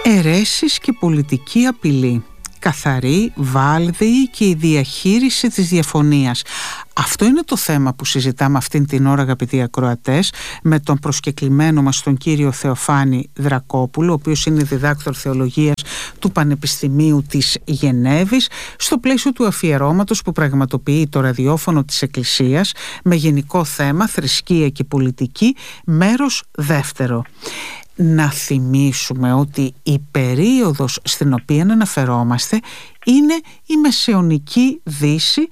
Αιρέσεις και πολιτική απειλή, καθαρή, βάλδιη και η διαχείριση της διαφωνίας. Αυτό είναι το θέμα που συζητάμε αυτήν την ώρα, αγαπητοί ακροατές, με τον προσκεκλημένο μας τον κύριο Θεοφάνη Δρακόπουλο, ο οποίος είναι διδάκτορ θεολογίας του Πανεπιστημίου της Γενέβης, στο πλαίσιο του αφιερώματος που πραγματοποιεί το ραδιόφωνο της Εκκλησίας με γενικό θέμα θρησκεία και πολιτική, μέρος δεύτερο. Να θυμίσουμε ότι η περίοδος στην οποία αναφερόμαστε είναι η Μεσαιωνική Δύση,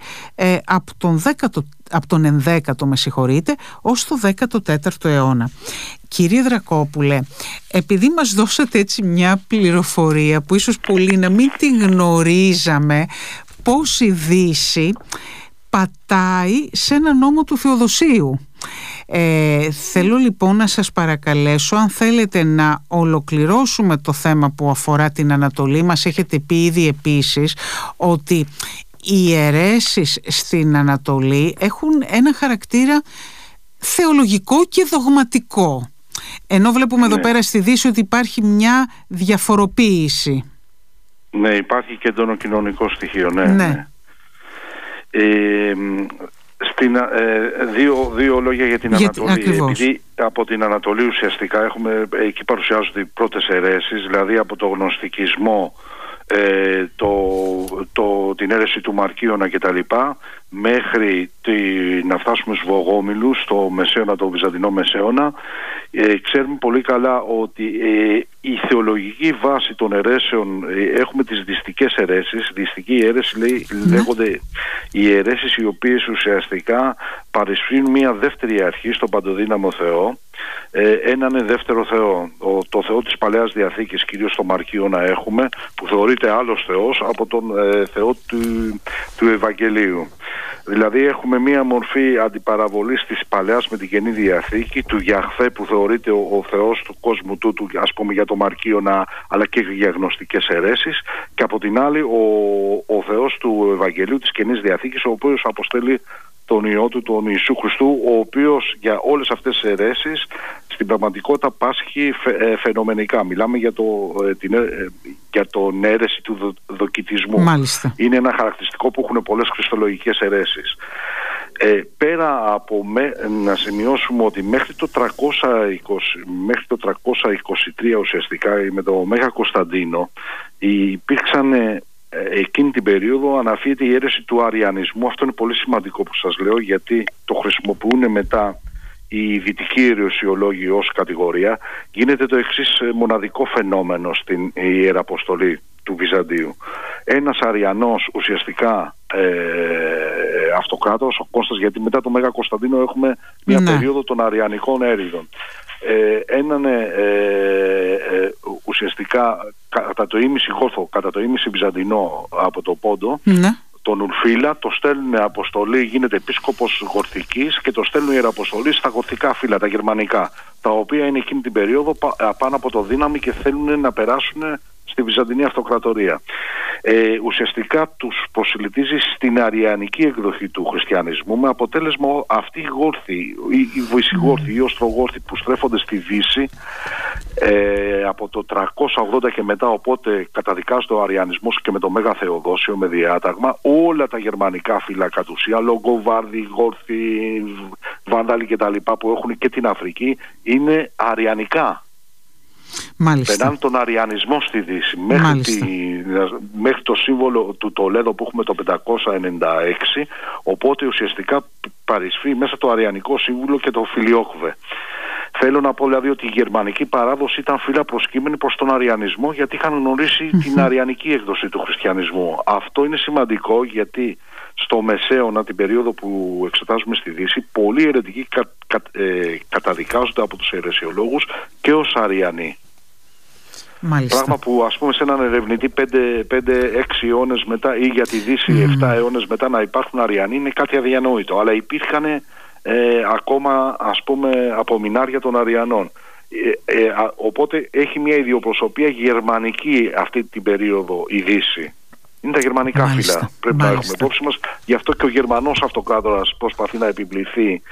από τον 11ο ως το 14ο αιώνα. Κύριε Δρακόπουλε, επειδή μας δώσατε έτσι μια πληροφορία που ίσως πολλοί να μην τη γνωρίζαμε, πώς η Δύση πατάει σε ένα νόμο του Θεοδοσίου. Θέλω λοιπόν να σας παρακαλέσω, αν θέλετε να ολοκληρώσουμε το θέμα που αφορά την Ανατολή. Μας έχετε πει ήδη επίσης ότι οι αιρέσεις στην Ανατολή έχουν ένα χαρακτήρα θεολογικό και δογματικό, ενώ βλέπουμε εδώ πέρα στη Δύση ότι υπάρχει μια διαφοροποίηση. Ναι, υπάρχει και έντονο κοινωνικό στοιχείο, ναι. Δύο λόγια για την Ανατολή. Ακριβώς. Επειδή από την Ανατολή ουσιαστικά εκεί παρουσιάζονται οι πρώτες αιρέσεις, δηλαδή από το γνωστικισμό, την αίρεση του Μαρκίωνα κτλ, μέχρι να φτάσουμε στους Βογόμιλους, στο Μεσαίωνα, το Βυζαντινό Μεσαίωνα. Ξέρουμε πολύ καλά ότι η θεολογική βάση των αιρέσεων, έχουμε τις δυστικές αιρέσεις. Δυστική αιρέση λέγονται οι αιρέσεις οι οποίες ουσιαστικά παρισφρύνουν μια δεύτερη αρχή στον παντοδύναμο Θεό, έναν δεύτερο Θεό. Το Θεό της Παλαιάς Διαθήκης, κυρίως το Μαρκίωνα έχουμε, που θεωρείται άλλος Θεός από τον Θεό του Ευαγγελίου. Δηλαδή έχουμε μία μορφή αντιπαραβολής της Παλαιάς με την Καινή Διαθήκη, του Γιαχβέ που θεωρείται ο Θεός του κόσμου τούτου, ας πούμε, για το Μαρκίωνα, αλλά και για γνωστικές αιρέσεις, και από την άλλη ο Θεός του Ευαγγελίου της Καινής Διαθήκης, ο οποίος αποστέλει τον Υιό του, τον Ιησού Χριστού, ο οποίος για όλες αυτές τις αιρέσεις στην πραγματικότητα πάσχει φαινομενικά. Μιλάμε για τον αίρεση του δοκιτισμού. Μάλιστα. Είναι ένα χαρακτηριστικό που έχουν πολλές χριστολογικές αιρέσεις. Πέρα από να σημειώσουμε ότι μέχρι το 323 ουσιαστικά, με το Μέγα Κωνσταντίνο, υπήρξαν εκείνη την περίοδο, αναφύεται η αίρεση του αριανισμού. Αυτό είναι πολύ σημαντικό που σας λέω, γιατί το χρησιμοποιούν μετά οι δυτικοί αιρεσιολόγοι ως κατηγορία. Γίνεται το εξής μοναδικό φαινόμενο στην Ιεραποστολή του Βυζαντίου. Ένας αριανός ουσιαστικά αυτοκράτορας, ο Κώστας, γιατί μετά το Μέγα Κωνσταντίνο έχουμε μια περίοδο των αριανικών έρηδων. Έναν ουσιαστικά κατά το ήμιση Γόρθο, κατά το ήμιση Βυζαντινό από το Πόντο, τον Ουρφίλα, το στέλνουν αποστολή, γίνεται επίσκοπος Γορθικής και το στέλνουν ιεραποστολή στα γορθικά φύλλα, τα γερμανικά, τα οποία είναι εκείνη την περίοδο πάνω από το δύναμη και θέλουν να περάσουν στη Βυζαντινή Αυτοκρατορία. Ουσιαστικά τους προσιλητίζει στην αριανική εκδοχή του χριστιανισμού, με αποτέλεσμα αυτοί οι Γόρθοι, οι Βυζιγόρθοι, οι Οστρογόρθοι που στρέφονται στη Δύση από το 380 και μετά, οπότε καταδικάζεται ο αριανισμός και με το Μέγα Θεοδόσιο, με διάταγμα, όλα τα γερμανικά φύλλα κατ' ουσία, Λογκοβάρδοι, Γόρθοι, Βάνδαλοι κτλ, που έχουν και την Αφρική, είναι αριανικά. Περνάνε τον αριανισμό στη Δύση μέχρι το σύμβολο του Τολέδο που έχουμε το 596, οπότε ουσιαστικά παρισφύει μέσα το αριανικό σύμβολο και το Φιλιόκβε. Θέλω να πω δηλαδή ότι η γερμανική παράδοση ήταν φύλλα προσκύμενη προς τον αριανισμό, γιατί είχαν γνωρίσει την αριανική έκδοση του χριστιανισμού. Αυτό είναι σημαντικό, γιατί στο Μεσαίωνα, την περίοδο που εξετάζουμε στη Δύση, πολλοί αιρετικοί καταδικάζονται από τους αιρεσιολόγους και ως αριανοί. Μάλιστα. Πράγμα που, ας πούμε, σε έναν ερευνητή 5-6 αιώνες μετά, ή για τη Δύση 7 αιώνες μετά, να υπάρχουν αριανοί είναι κάτι αδιανόητο. Αλλά υπήρχαν ακόμα, ας πούμε, απομεινάρια των αριανών. Οπότε έχει μια ιδιοπροσωπία γερμανική αυτή την περίοδο η Δύση. Είναι τα γερμανικά φύλλα. Πρέπει να έχουμε υπόψη μας. Γι' αυτό και ο Γερμανός αυτοκράτορας προσπαθεί να επιβληθεί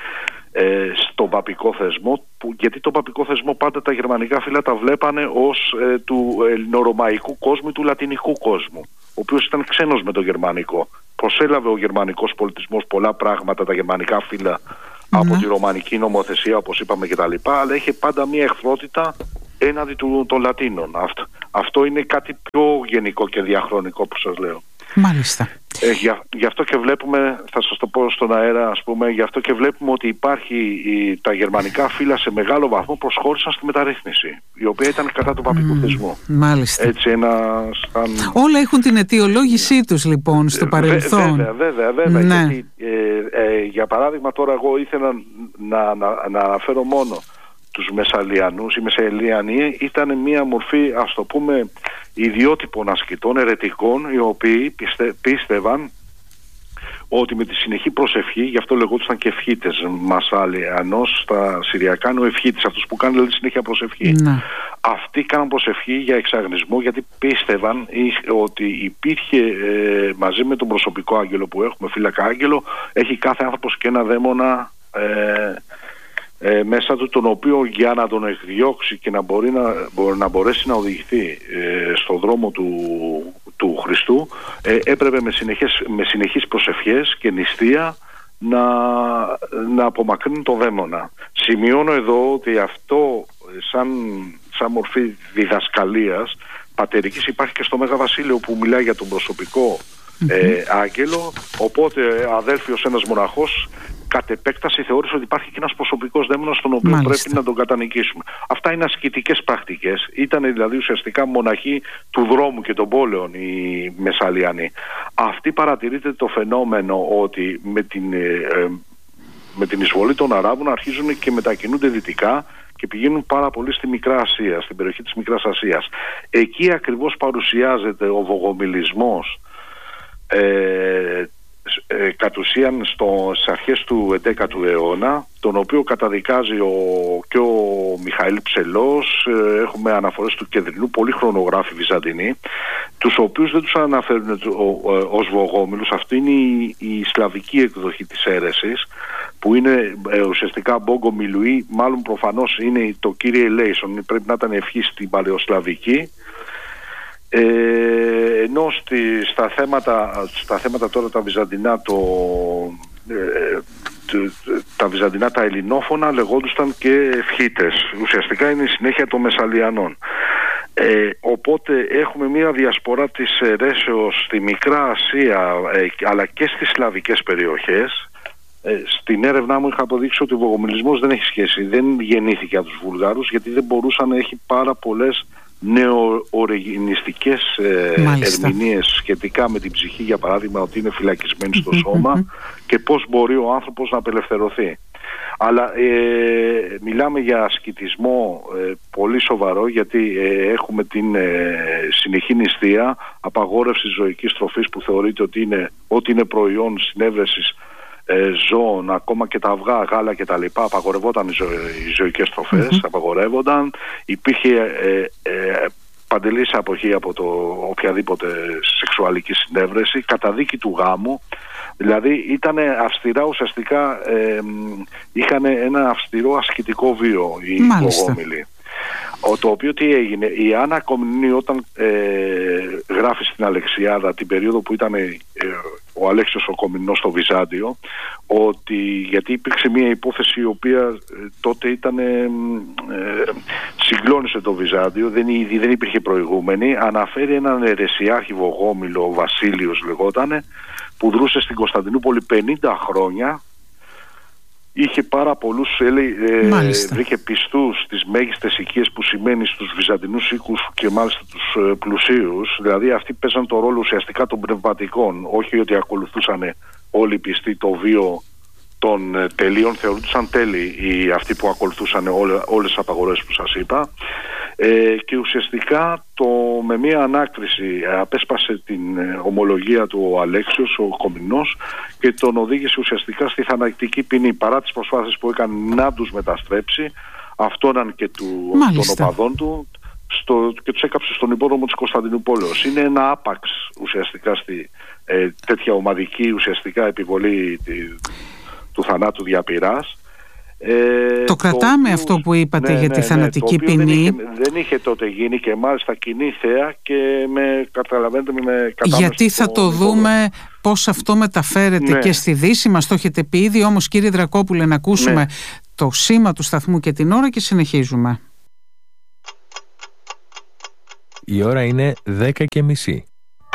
στον παπικό θεσμό, γιατί τον παπικό θεσμό πάντα τα γερμανικά φύλλα τα βλέπανε ως του ελληνορωμαϊκού κόσμου, του λατινικού κόσμου, ο οποίος ήταν ξένος με το γερμανικό. Προσέλαβε ο γερμανικός πολιτισμός πολλά πράγματα, τα γερμανικά φύλλα, από τη ρωμανική νομοθεσία, όπως είπαμε, κτλ. Αλλά είχε πάντα μια εχθρότητα έναντι των Λατίνων. Αυτό είναι κάτι πιο γενικό και διαχρονικό που σας λέω. Μάλιστα. Γι' αυτό και βλέπουμε, θα σας το πω στον αέρα, ας πούμε, γι' αυτό και βλέπουμε ότι τα γερμανικά φύλλα σε μεγάλο βαθμό προσχώρησαν στη μεταρρύθμιση, η οποία ήταν κατά του παπικού θεσμού. Μάλιστα. Έτσι, όλα έχουν την αιτιολόγησή τους, λοιπόν, στο παρελθόν. Βέβαια. Ναι. Γιατί, για παράδειγμα, τώρα εγώ ήθελα να αναφέρω μόνο τους Μεσσαλιανούς. Οι Μεσσαλιανοί ήταν μια μορφή, ας το πούμε, ιδιότυπων ασκητών, ερετικών, οι οποίοι πίστευαν ότι με τη συνεχή προσευχή, γι' αυτό λεγόντουσαν και ευχήτες, Μασσαλιανός στα Συριακά, ο ευχήτης, αυτούς που κάνουν δηλαδή συνέχεια προσευχή. Ναι. Αυτοί κάναν προσευχή για εξαγνισμό, γιατί πίστευαν ότι υπήρχε μαζί με τον προσωπικό άγγελο που έχουμε, φύλακα άγγελο, έχει κάθε άνθρωπος και ένα δαίμονα μέσα του, τον οποίο για να τον εκδιώξει και να μπορέσει να οδηγηθεί στον δρόμο του Χριστού, έπρεπε με συνεχείς προσευχές και νηστεία να απομακρύνει το δαίμονα. Σημειώνω εδώ ότι αυτό σαν μορφή διδασκαλίας πατερικής υπάρχει και στο Μέγα Βασίλειο, που μιλάει για τον προσωπικό άγγελο. Οπότε αδέλφιος ένας μοναχός κατ' επέκταση θεώρησε ότι υπάρχει και ένας προσωπικός δαίμονας, τον οποίο πρέπει να τον κατανικήσουμε. Αυτά είναι ασκητικές πρακτικές. Ήταν δηλαδή ουσιαστικά μοναχοί του δρόμου και των πόλεων οι Μεσσαλιανοί. Αυτή παρατηρείται το φαινόμενο ότι με την εισβολή των Αράβων αρχίζουν και μετακινούνται δυτικά και πηγαίνουν πάρα πολύ στη Μικρά Ασία, στην περιοχή της Μικράς Ασίας. Εκεί ακριβώς παρουσιάζεται ο βογομιλισμός, κατ' ουσίαν στις αρχές του 11ου αιώνα, τον οποίο καταδικάζει και ο Μιχαήλ Ψελός. Έχουμε αναφορές του Κεντρινού, πολλοί χρονογράφοι Βυζαντινοί, τους οποίους δεν τους αναφέρουν ως βογόμιλους. Αυτή είναι η σλαβική εκδοχή της αίρεσης, που είναι ουσιαστικά Μπόγκο Μιλουή, μάλλον προφανώς είναι το Kyrie eleison, πρέπει να ήταν ευχή στην παλαιοσλαβική. Ενώ στα θέματα τώρα τα βυζαντινά, τα βυζαντινά τα ελληνόφωνα λεγόντουσαν και ευχήτες. Ουσιαστικά είναι η συνέχεια των Μεσσαλιανών. Οπότε έχουμε μια διασπορά της αιρέσεως στη Μικρά Ασία, αλλά και στις σλαβικές περιοχές. Στην έρευνά μου είχα αποδείξει ότι ο βογομιλισμός δεν έχει σχέση, δεν γεννήθηκε από τους Βουλγάρους, γιατί δεν μπορούσαν να έχει πάρα πολλές νεοορεγινιστικές ερμηνείες σχετικά με την ψυχή, για παράδειγμα, ότι είναι φυλακισμένη στο σώμα και πώς μπορεί ο άνθρωπος να απελευθερωθεί. Αλλά μιλάμε για ασκητισμό πολύ σοβαρό, γιατί έχουμε την συνεχή νηστεία, απαγόρευση ζωικής τροφής, που θεωρείται ότι είναι προϊόν συνέβρεσης ζώων, ακόμα και τα αυγά, γάλα και τα λοιπά. Απαγορευόταν οι ζωικές τροφές, απαγορεύονταν. Υπήρχε παντελής αποχή από οποιαδήποτε σεξουαλική συνέβρεση, καταδίκη του γάμου. Δηλαδή ήταν αυστηρά, ουσιαστικά είχαν ένα αυστηρό ασκητικό βίο οι βογόμιλοι. Το οποίο τι έγινε, η Άννα Κομνηνή, όταν γράφει στην Αλεξιάδα την περίοδο που ήταν ο Αλέξιος ο Κομνηνός στο Βυζάντιο, γιατί υπήρξε μια υπόθεση η οποία τότε συγκλώνησε το Βυζάντιο, δεν υπήρχε προηγούμενη. Αναφέρει έναν αιρεσιάρχη βογόμιλο, ο Βασίλειος λεγότανε, που δρούσε στην Κωνσταντινούπολη 50 χρόνια. Είχε πάρα πολλούς, βρήκε πιστούς στις μέγιστες οικίες, που σημαίνει στους βυζαντινούς οίκους και μάλιστα τους πλουσίους. Δηλαδή αυτοί παίζαν το ρόλο ουσιαστικά των πνευματικών, όχι ότι ακολουθούσαν όλοι οι πιστοί το βίο των τελείων, θεωρούνταν τέλειοι αυτοί που ακολουθούσαν όλες τις απαγορεύσεις που σας είπα. Και ουσιαστικά με μία ανάκριση απέσπασε την ομολογία του ο Αλέξιος ο Κομνηνός και τον οδήγησε ουσιαστικά στη θανατική ποινή, παρά τις προσπάθειες που έκανε να τους μεταστρέψει, αυτόν και των οπαδών του, και τους έκαψε στον υπόδρομο της Κωνσταντινούπολης. Είναι ένα άπαξ ουσιαστικά στη τέτοια ομαδική ουσιαστικά επιβολή του θανάτου δια πειράς. Το κρατάμε αυτό που είπατε για τη θανατική ποινή. Δεν είχε τότε γίνει και μάλιστα κοινή θέα και καταλαβαίνετε με κατάμεση. Γιατί θα το δούμε πώς αυτό μεταφέρεται και στη Δύση, μας το έχετε πει ήδη. Όμως κύριε Δρακόπουλε, να ακούσουμε το σήμα του σταθμού και την ώρα και συνεχίζουμε. Η ώρα είναι 10:30.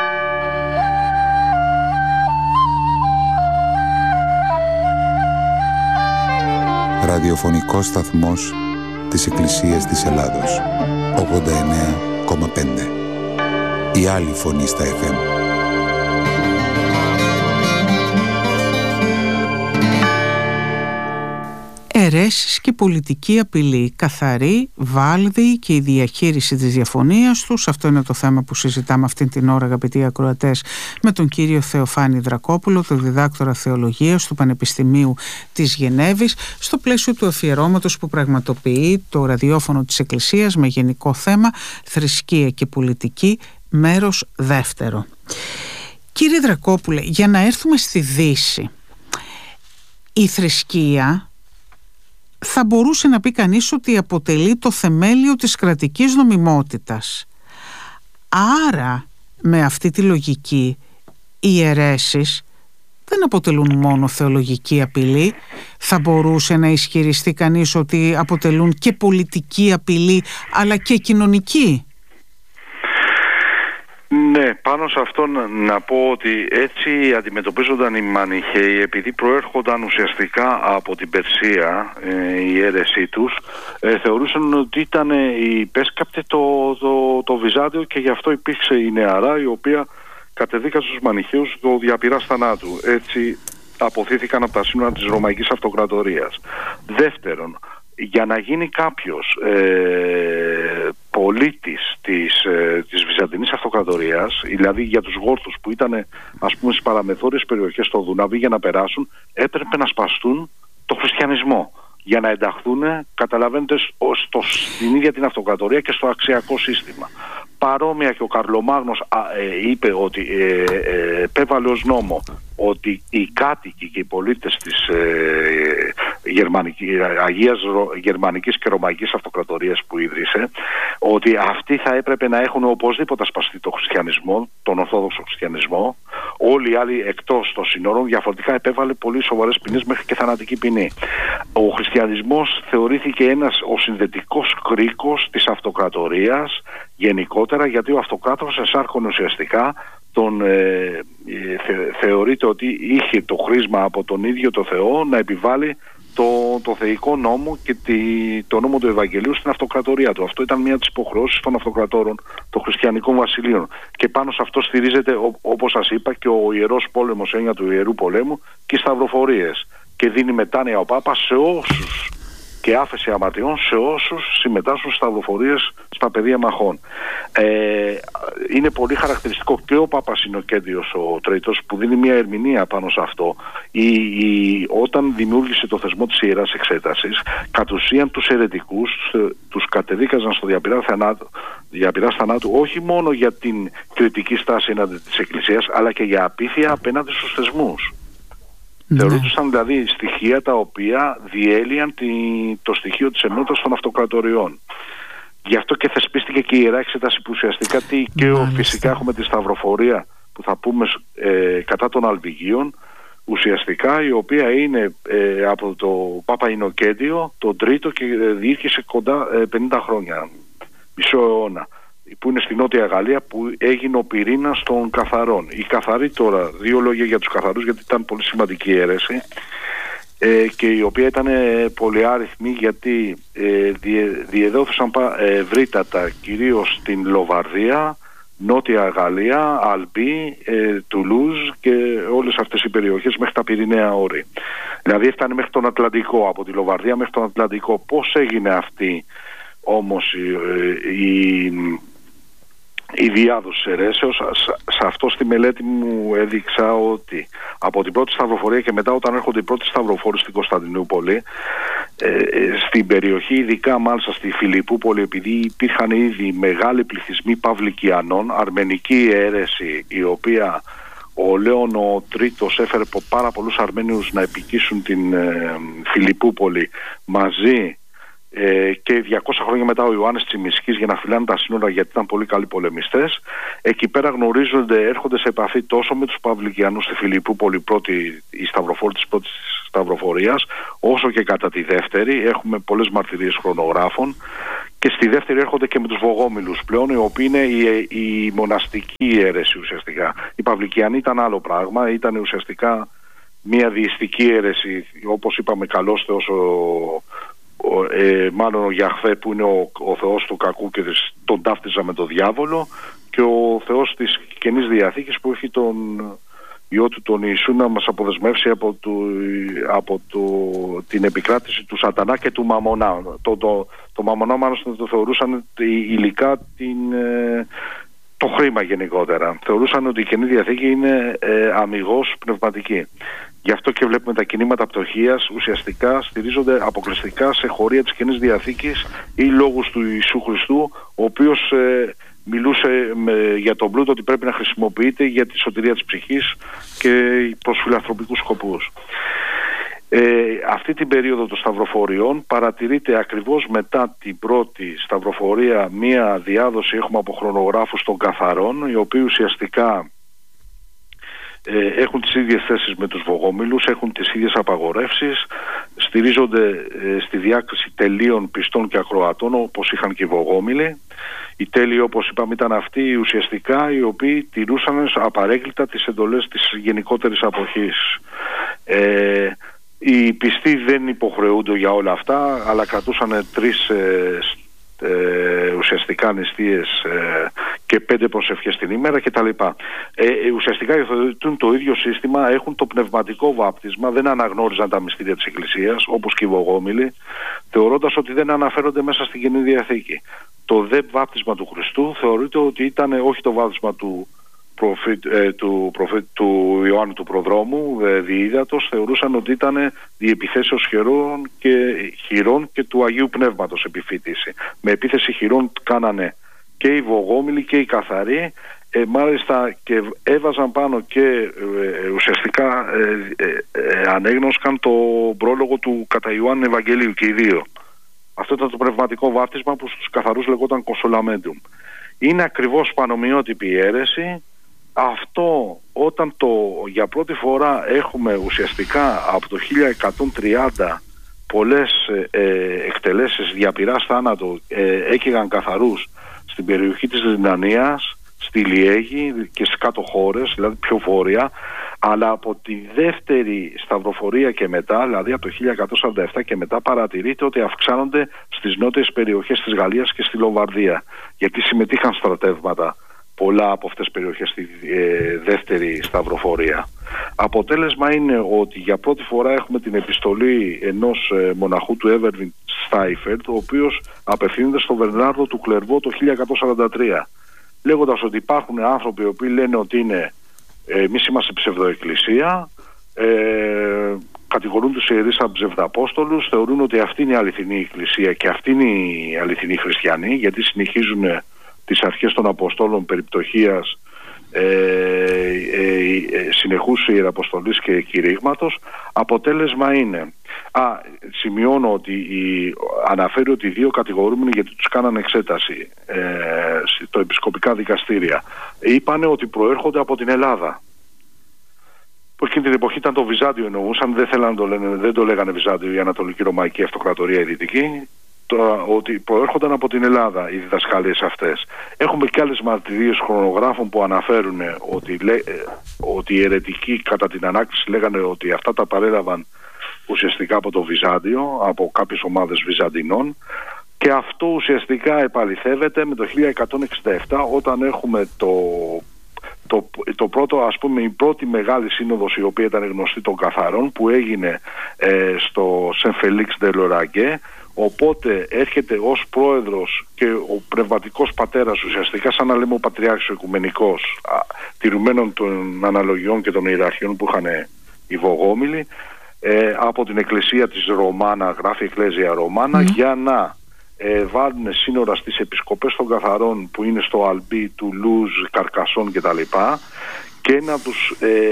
Ραδιοφωνικός σταθμός της Εκκλησίας της Ελλάδος 89,5. Η άλλη φωνή στα FM. Αιρέσεις και πολιτική απειλή, καθαρή, βάλδη και η διαχείριση της διαφωνίας τους. Αυτό είναι το θέμα που συζητάμε αυτή την ώρα, αγαπητοί ακροατές, με τον κύριο Θεοφάνη Δρακόπουλο, τον διδάκτορα θεολογίας του Πανεπιστημίου της Γενέβης, στο πλαίσιο του αφιερώματος που πραγματοποιεί το ραδιόφωνο της Εκκλησίας με γενικό θέμα θρησκεία και πολιτική, μέρος δεύτερο. Κύριε Δρακόπουλε, για να έρθουμε στη Δύση, η θρησκεία θα μπορούσε να πει κανείς ότι αποτελεί το θεμέλιο της κρατικής νομιμότητας. Άρα, με αυτή τη λογική, οι αιρέσεις δεν αποτελούν μόνο θεολογική απειλή. Θα μπορούσε να ισχυριστεί κανείς ότι αποτελούν και πολιτική απειλή, αλλά και κοινωνική. Ναι, πάνω σε αυτό να πω ότι έτσι αντιμετωπίζονταν οι Μανιχαίοι, επειδή προέρχονταν ουσιαστικά από την Περσία η αίρεσή τους, θεωρούσαν ότι ήταν υπέσκαπτε το Βυζάντιο και γι' αυτό υπήρξε η Νεαρά, η οποία κατεδίκασε στους Μανιχαίους το διαπειράς θανάτου. Έτσι αποθήθηκαν από τα σύνορα της Ρωμαϊκής Αυτοκρατορίας. Δεύτερον, για να γίνει κάποιος πολίτης της Βυζαντινής Αυτοκρατορίας, δηλαδή για τους Γόρθους που ήταν ας πούμε στις παραμεθόριες περιοχές στο Δούναβι, για να περάσουν έπρεπε να σπαστούν το χριστιανισμό για να ενταχθούν, καταλαβαίνετε, στην ίδια την αυτοκρατορία και στο αξιακό σύστημα. Παρόμοια και ο Καρλομάγνος είπε ότι επέβαλε ως νόμο ότι οι κάτοικοι και οι πολίτες της Αγίας Γερμανικής και Ρωμαϊκής Αυτοκρατορίας που ίδρυσε, ότι αυτοί θα έπρεπε να έχουν οπωσδήποτε σπαστεί το χριστιανισμό, τον Ορθόδοξο χριστιανισμό, όλοι οι άλλοι εκτός των συνόρων, διαφορετικά επέβαλε πολύ σοβαρές ποινές μέχρι και θανατική ποινή. Ο χριστιανισμός θεωρήθηκε ο συνδετικός κρίκος της αυτοκρατορίας γενικότερα, γιατί ο αυτοκράτορας εσάρχωνε ουσιαστικά θεωρείται ότι είχε το χρήσμα από τον ίδιο το Θεό να επιβάλλει το θεϊκό νόμο και το νόμο του Ευαγγελίου στην αυτοκρατορία του. Αυτό ήταν μία από τις υποχρεώσεις των αυτοκρατόρων των χριστιανικών βασιλείων. Και πάνω σε αυτό στηρίζεται, όπως σας είπα, και ο Ιερός Πόλεμος, έννοια του Ιερού Πολέμου, και οι σταυροφορίες. Και δίνει μετάνοια ο Πάπας σε όσους, και άφεση αμαρτιών σε όσους συμμετάσχουν στις σταυροφορίες στα πεδία μαχών. Είναι πολύ χαρακτηριστικό και ο Πάπας Ινοκέντιος ο Τρίτος, που δίνει μια ερμηνεία πάνω σε αυτό. Όταν δημιούργησε το θεσμό της Ιεράς Εξέτασης, κατ' ουσίαν τους αιρετικούς τους κατεδίκαζαν στο διαπειράς θανάτου, όχι μόνο για την κριτική στάση εναντί της Εκκλησίας, αλλά και για απίθεια απέναντι στους θεσμούς. Θεωρούνταν δηλαδή στοιχεία τα οποία διέλυαν το στοιχείο της ενότητας των αυτοκρατοριών. Γι' αυτό και θεσπίστηκε και η Ιερά Εξέταση, που ουσιαστικά φυσικά έχουμε τη σταυροφορία που θα πούμε κατά των Αλβηγίων, ουσιαστικά η οποία είναι από το Πάπα Ινοκέντιο τον Τρίτο και διήρκησε κοντά 50 χρόνια, μισό αιώνα, που είναι στη Νότια Γαλλία, που έγινε ο πυρήνας των καθαρών. Οι καθαροί τώρα, δύο λόγια για τους καθαρούς, γιατί ήταν πολύ σημαντική αίρεση και η οποία ήταν πολυάριθμη, γιατί διεδόθησαν ευρύτατα κυρίως στην Λοβαρδία, Νότια Γαλλία, Αλμπί, Τουλούζ και όλες αυτές οι περιοχές μέχρι τα Πυρηναία όρη. Δηλαδή έφτανε μέχρι τον Ατλαντικό, από τη Λοβαρδία μέχρι τον Ατλαντικό. Πώς έγινε αυτή όμως η διάδοση αιρέσεως? Σε αυτό στη μελέτη μου έδειξα ότι από την πρώτη σταυροφορία και μετά, όταν έρχονται οι πρώτοι σταυροφόροι στην Κωνσταντινούπολη, στην περιοχή, ειδικά μάλιστα στη Φιλιππούπολη, επειδή υπήρχαν ήδη μεγάλοι πληθυσμοί Παυλικιανών, αρμενική αίρεση, η οποία ο Λέων ο Τρίτος έφερε πάρα πολλούς Αρμένιους να επικίσουν την Φιλιππούπολη μαζί, και 200 χρόνια μετά ο Ιωάννης Τσιμισκής για να φυλάνε τα σύνορα, γιατί ήταν πολύ καλοί πολεμιστές. Εκεί πέρα έρχονται σε επαφή τόσο με τους Παυλικιανούς στη Φιλιππούπολη, η σταυροφόρη της πρώτης σταυροφορίας, όσο και κατά τη δεύτερη. Έχουμε πολλές μαρτυρίες χρονογράφων. Και στη δεύτερη έρχονται και με τους Βογόμιλους πλέον, οι οποίοι είναι η μοναστική αίρεση ουσιαστικά. Οι Παυλικιανοί ήταν άλλο πράγμα, ήταν ουσιαστικά μια δειστική αίρεση, όπως είπαμε, καλός Θεός μάλλον ο Γιαχβέ, που είναι ο θεός του κακού και τον ταύτιζα με τον διάβολο, και ο θεός της Καινής Διαθήκης που έχει τον Υιό του τον Ιησού να μας αποδεσμεύσει από την επικράτηση του Σατανά και του Μαμονά. Το Μαμονά μάλλον το θεωρούσαν υλικά το χρήμα γενικότερα. Θεωρούσαν ότι η Καινή Διαθήκη είναι αμιγώς πνευματική. Γι' αυτό και βλέπουμε τα κινήματα πτωχείας ουσιαστικά στηρίζονται αποκλειστικά σε χωρία της Καινής Διαθήκης ή λόγους του Ιησού Χριστού, ο οποίος μιλούσε για τον πλούτο ότι πρέπει να χρησιμοποιείται για τη σωτηρία της ψυχής και προς φιλανθρωπικούς σκοπούς. Αυτή την περίοδο των σταυροφοριών παρατηρείται ακριβώς μετά την πρώτη σταυροφορία μία διάδοση, έχουμε από χρονογράφους των καθαρών, οι οποίοι ουσιαστικά έχουν τις ίδιες θέσεις με τους Βογόμιλους, έχουν τις ίδιες απαγορεύσεις, στηρίζονται στη διάκριση τελείων, πιστών και ακροατών, όπως είχαν και οι Βογόμιλοι. Οι τέλειοι, όπως είπαμε, ήταν αυτοί ουσιαστικά οι οποίοι τηρούσαν απαρέγκλητα τις εντολές της γενικότερης αποχής. Οι πιστοί δεν υποχρεούνται για όλα αυτά, αλλά κρατούσαν 3 ουσιαστικά νηστείες και 5 προσευχές την ημέρα κτλ. Ουσιαστικά υιοθετούν το ίδιο σύστημα, έχουν το πνευματικό βάπτισμα, δεν αναγνώριζαν τα μυστήρια της Εκκλησίας όπως και οι Βογόμιλοι, θεωρώντας ότι δεν αναφέρονται μέσα στην Καινή Διαθήκη. Το δε βάπτισμα του Χριστού θεωρείται ότι ήταν όχι το βάπτισμα του Ιωάννου του Προδρόμου, διείδατος, θεωρούσαν ότι ήταν διεπιθέσεως χειρών και του Αγίου Πνεύματος επιφύτηση. Με επίθεση χειρών κάνανε και οι Βογόμιλοι και οι καθαροί, μάλιστα και έβαζαν πάνω και ουσιαστικά ανέγνωσκαν το πρόλογο του κατά Ιωάννου Ευαγγελίου και οι δύο. Αυτό ήταν το πνευματικό βάπτισμα που στους καθαρούς λεγόταν Consolamendum. Είναι ακριβώς πανομοιότυπη η αίρεση. Αυτό όταν για πρώτη φορά έχουμε ουσιαστικά από το 1130 πολλές εκτελέσεις διαπειράς θάνατο, έκαιγαν καθαρούς στην περιοχή της Ρινανίας, στη Λιέγη και στις κάτω χώρες, δηλαδή πιο βόρεια, αλλά από τη δεύτερη σταυροφορία και μετά, δηλαδή από το 1147 και μετά, παρατηρείται ότι αυξάνονται στις νότιες περιοχές της Γαλλίας και στη Λομβαρδία, γιατί συμμετείχαν στρατεύματα πολλά από αυτές τις περιοχές στη δεύτερη σταυροφορία. Αποτέλεσμα είναι ότι για πρώτη φορά έχουμε την επιστολή ενός μοναχού του Έβερβιν Στάιφερτ, ο οποίος απευθύνεται στον Βερνάρδο του Κλερβό το 1143, λέγοντας ότι υπάρχουν άνθρωποι οι οποίοι λένε ότι εμείς είμαστε ψευδοεκκλησία, κατηγορούν τους ιερείς σαν ψευδαπόστολους, θεωρούν ότι αυτή είναι η αληθινή εκκλησία και αυτή είναι οι αληθινοί χριστιανοί, γιατί συνεχίζουν τις αρχές των Αποστόλων περί πτωχείας, συνεχούς ιεραποστολής και κηρύγματος. Αποτέλεσμα είναι, σημειώνω ότι αναφέρει ότι 2 κατηγορούμενοι, γιατί τους κάνανε εξέταση στο επισκοπικά δικαστήρια, είπανε ότι προέρχονται από την Ελλάδα, που εκείνη την εποχή ήταν το Βυζάντιο, εννοούσαν, δεν το λέγανε Βυζάντιο, η Ανατολική Ρωμαϊκή Αυτοκρατορία, η Δυτική, ότι προέρχονταν από την Ελλάδα οι διδασκαλίες αυτές. Έχουμε και άλλες μαρτυρίες χρονογράφων που αναφέρουν ότι οι αιρετικοί κατά την ανάκτηση λέγανε ότι αυτά τα παρέλαβαν ουσιαστικά από το Βυζάντιο, από κάποιες ομάδες Βυζαντινών, και αυτό ουσιαστικά επαληθεύεται με το 1167, όταν έχουμε το πρώτο, ας πούμε, η πρώτη μεγάλη σύνοδος, η οποία ήταν γνωστή των καθαρών, που έγινε στο Σεν Φελίξ ντε Λοραγκέ. Οπότε έρχεται ως πρόεδρος και ο πνευματικός πατέρας, ουσιαστικά σαν να λέμε ο πατριάρχης ο οικουμενικός, τηρουμένων των αναλογιών και των ιεραρχιών που είχαν οι Βογόμιλοι, από την εκκλησία της Ρωμάνα, γράφει Εκκλέσια Ρωμάνα, για να βάλουν σύνορα στις επισκοπές των καθαρών που είναι στο Αλμπί, του Λούζ, Καρκασόν κτλ. και να τους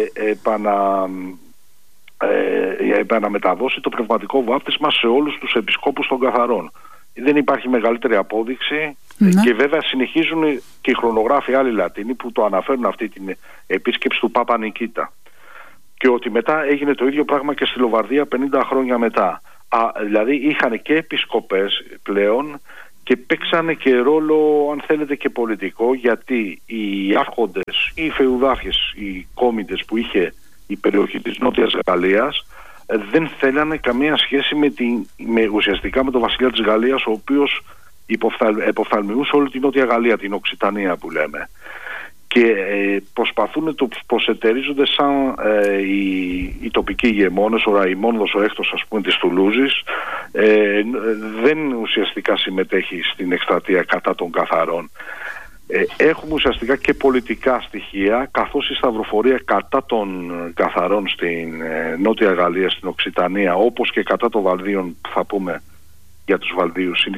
επαναμεταδώσει το πνευματικό βάπτισμα σε όλους τους επισκόπους των καθαρών. Δεν υπάρχει μεγαλύτερη απόδειξη. Και βέβαια συνεχίζουν και οι χρονογράφοι άλλοι Λατίνοι που το αναφέρουν αυτή την επίσκεψη του Πάπα Νικήτα. Και ότι μετά έγινε το ίδιο πράγμα και στη Λοβαρδία 50 χρόνια μετά. Δηλαδή είχαν και επισκοπές πλέον και παίξανε και ρόλο, αν θέλετε, και πολιτικό, γιατί οι άρχοντες, οι φεουδάφιες, οι κόμιτες που είχε η περιοχή της Νότιας Γαλλίας δεν θέλανε καμία σχέση ουσιαστικά με τον βασιλιά της Γαλλίας, ο οποίος εποφθαλμιούσε όλη την Νότια Γαλλία, την Οξιτανία που λέμε. Και προσπαθούν το προσετερίζονται σαν οι τοπικοί ηγεμόνες, ο Ραϊμόνδος ο έκτος, ας πούμε, της Τουλούζης, δεν ουσιαστικά συμμετέχει στην εκστρατεία κατά των καθαρών. Έχουμε ουσιαστικά και πολιτικά στοιχεία, καθώς η σταυροφορία κατά των καθαρών στην Νότια Γαλλία, στην Οξιτανία, όπως και κατά των Βαλδίων, που θα πούμε για τους Βαλδίους, είναι